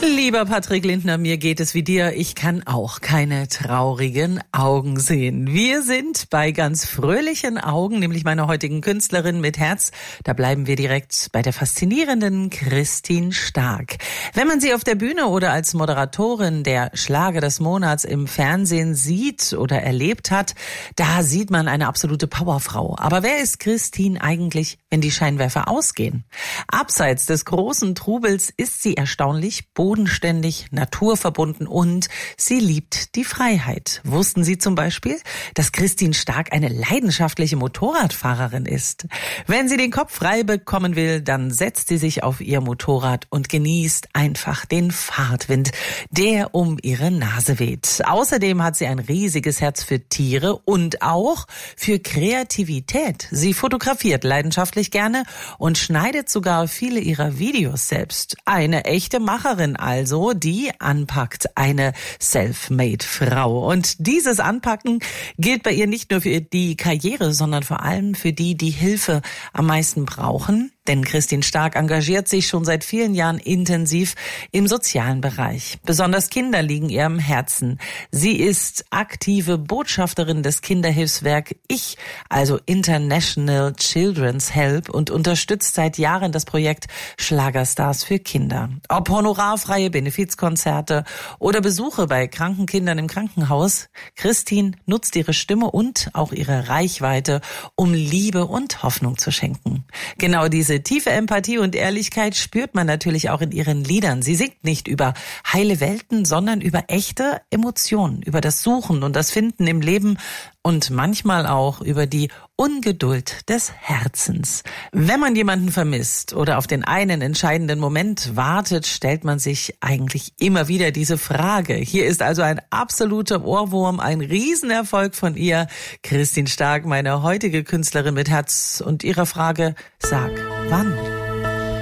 Lieber Patrick Lindner, mir geht es wie dir. Ich kann auch keine traurigen Augen sehen. Wir sind bei ganz fröhlichen Augen, nämlich meiner heutigen Künstlerin mit Herz. Da bleiben wir direkt bei der faszinierenden Christine Stark. Wenn man sie auf der Bühne oder als Moderatorin der Schlager des Monats im Fernsehen sieht oder erlebt hat, da sieht man eine absolute Powerfrau. Aber wer ist Christine eigentlich, wenn die Scheinwerfer ausgehen? Abseits des großen Trubels ist sie erstaunlich bodenständig, naturverbunden und sie liebt die Freiheit. Wussten Sie zum Beispiel, dass Christine Stark eine leidenschaftliche Motorradfahrerin ist? Wenn sie den Kopf frei bekommen will, dann setzt sie sich auf ihr Motorrad und genießt einfach den Fahrtwind, der um ihre Nase weht. Außerdem hat sie ein riesiges Herz für Tiere und auch für Kreativität. Sie fotografiert leidenschaftlich gerne und schneidet sogar viele ihrer Videos selbst. Eine echte Macherin also, die anpackt, eine Self-Made-Frau. Und dieses Anpacken gilt bei ihr nicht nur für die Karriere, sondern vor allem für die, die Hilfe am meisten brauchen. Denn Christine Stark engagiert sich schon seit vielen Jahren intensiv im sozialen Bereich. Besonders Kinder liegen ihr am Herzen. Sie ist aktive Botschafterin des Kinderhilfswerk Ich, also International Children's Help, und unterstützt seit Jahren das Projekt Schlagerstars für Kinder. Ob honorarfreie Benefizkonzerte oder Besuche bei kranken Kindern im Krankenhaus, Christine nutzt ihre Stimme und auch ihre Reichweite, um Liebe und Hoffnung zu schenken. Genau diese tiefe Empathie und Ehrlichkeit spürt man natürlich auch in ihren Liedern. Sie singt nicht über heile Welten, sondern über echte Emotionen, über das Suchen und das Finden im Leben und manchmal auch über die Ungeduld des Herzens. Wenn man jemanden vermisst oder auf den einen entscheidenden Moment wartet, stellt man sich eigentlich immer wieder diese Frage. Hier ist also ein absoluter Ohrwurm, ein Riesenerfolg von ihr. Christine Stark, meine heutige Künstlerin mit Herz, und ihrer Frage: Sag, wann?